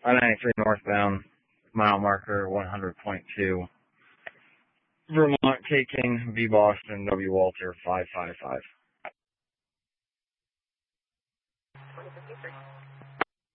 I-93 northbound, mile marker 100.2. Vermont taking V Boston W Walter 555. 2053.